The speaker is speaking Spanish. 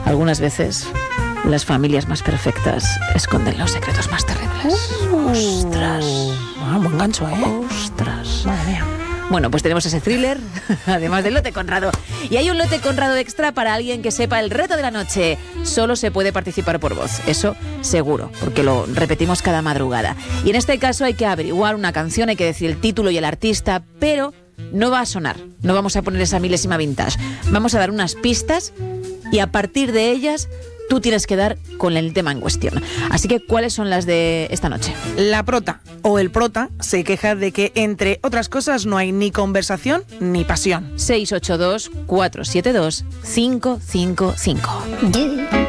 Algunas veces las familias más perfectas esconden los secretos más terribles. ¡Ostras! Buen gancho, ¿eh? ¡Ostras! Madre mía. Bueno, pues tenemos ese thriller, además del lote Conrado. Y hay un lote Conrado extra para alguien que sepa el reto de la noche. Solo se puede participar por voz, eso seguro, porque lo repetimos cada madrugada. Y en este caso hay que averiguar una canción, hay que decir el título y el artista, pero no va a sonar. No vamos a poner esa milésima vintage. Vamos a dar unas pistas y a partir de ellas tú tienes que dar con el tema en cuestión. Así que, ¿cuáles son las de esta noche? La prota o el prota se queja de que, entre otras cosas, no hay ni conversación ni pasión. 682-472-555.